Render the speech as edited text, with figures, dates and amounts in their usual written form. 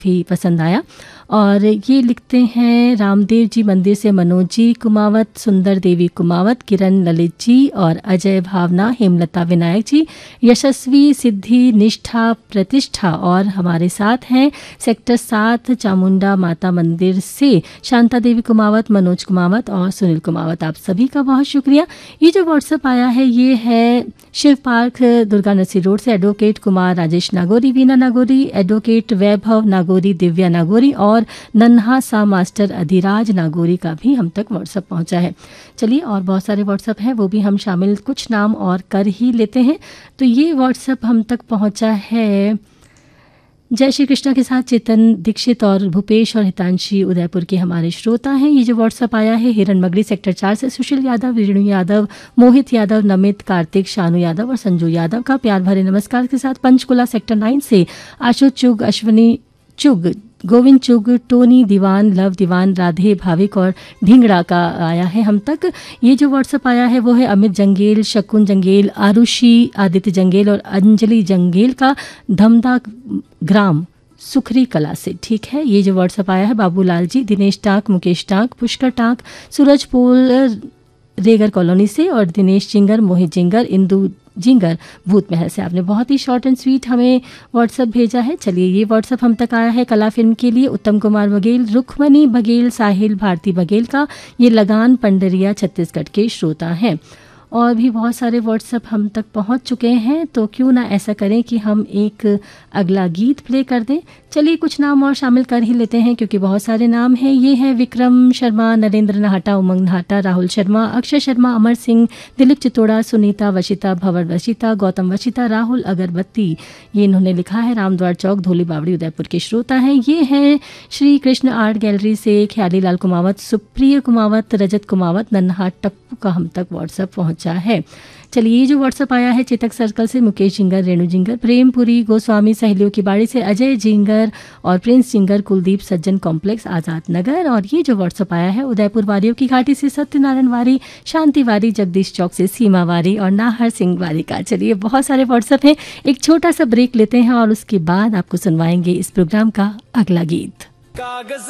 भी पसंद आया। और ये लिखते हैं रामदेव जी मंदिर से मनोज जी कुमावत, सुंदर देवी कुमावत, किरण ललित जी और अजय भावना, हेमलता विनायक जी, यशस्वी सिद्धि निष्ठा प्रतिष्ठा और हमारे साथ हैं सेक्टर 7 चामुंडा माता मंदिर से शांता देवी कुमावत, मनोज कुमावत और सुनील कुमावत। आप सभी का बहुत शुक्रिया। ये जो व्हाट्सएप आया है ये है Shiv park Durga nursery road से एडवोकेट कुमार राजेश नागौरी, वीना नागौरी, एडवोकेट वैभव नागौरी, दिव्या नागौरी और नन्हा सा मास्टर अधिराज नागौरी का भी हम तक व्हाट्सएप पहुंचा है। चलिए और बहुत सारे व्हाट्सएप हैं वो भी हम शामिल कुछ नाम और कर ही लेते हैं। तो ये व्हाट्सएप हम तक पहुंचा है जय श्री कृष्णा के साथ चेतन दीक्षित और भूपेश और हितांशी उदयपुर के हमारे श्रोता हैं। ये जो व्हाट्सएप आया है हिरन मगरी सेक्टर 4 से सुशील यादव, रेणु यादव, मोहित यादव, नमित, कार्तिक, शानू यादव और संजू यादव का प्यार भरे नमस्कार के साथ पंचकुला सेक्टर 9 से आशु चुग, अश्विनी चुग, गोविंद चुग, टोनी दीवान, लव दीवान, राधे भाविक और ढिंगड़ा का आया है हम तक। ये जो व्हाट्सएप आया है वो है अमित जंगेल, शकुन जंगेल, आरुषि, आदित्य जंगेल और अंजलि जंगेल का धमदा ग्राम सुखरी कला से। ठीक है। ये जो व्हाट्सएप आया है बाबूलाल जी, दिनेश टाक, मुकेश टाक, पुष्कर टाक, सूरज पोल रेगर कॉलोनी से और दिनेश जिंगर, मोहित जिंगर, इंदू जिंगर भूत महल से। आपने बहुत ही शॉर्ट एंड स्वीट हमें व्हाट्सएप भेजा है। चलिए ये व्हाट्सएप हम तक आया है कला फिल्म के लिए उत्तम कुमार बघेल, रुक्मणी बघेल, साहिल भारती बघेल का। ये लगान पंडरिया छत्तीसगढ़ के श्रोता हैं। और भी बहुत सारे व्हाट्सएप हम तक पहुंच चुके हैं तो क्यों ना ऐसा करें कि हम एक अगला गीत प्ले कर दें। चलिए कुछ नाम और शामिल कर ही लेते हैं क्योंकि बहुत सारे नाम हैं। ये हैं विक्रम शर्मा, नरेंद्र नाहटा, उमंग नाहटा, राहुल शर्मा, अक्षय शर्मा, अमर सिंह, दिलीप चितोड़ा, सुनीता वशिता, भंवर वशिता, गौतम वशिता, राहुल अगरबत्ती। ये इन्होंने लिखा है रामद्वार चौक, धोली बावड़ी, उदयपुर के श्रोता हैं। ये हैं श्री कृष्ण आर्ट गैलरी से ख्याली लाल कुमावत, सुप्रिय कुमावत, रजत कुमावत, नन्हा टप्पू का हम तक व्हाट्सएप पहुंचा है। चलिए ये जो व्हाट्सएप आया है चेतक सर्कल से मुकेश जिंगर, रेणु जिंगर, प्रेमपुरी गोस्वामी सहेलियों की बाड़ी से अजय जिंगर और प्रिंस जिंगर, कुलदीप सज्जन कॉम्प्लेक्स आजाद नगर। और ये जो व्हाट्सएप आया है उदयपुर वारियों की घाटी से सत्यनारायण वारी, शांति वारी, जगदीश चौक से सीमा वारी और नाहर सिंह वारी का। चलिए बहुत सारे व्हाट्सएप हैं। एक छोटा सा ब्रेक लेते हैं और उसके बाद आपको सुनवाएंगे इस प्रोग्राम का अगला गीत।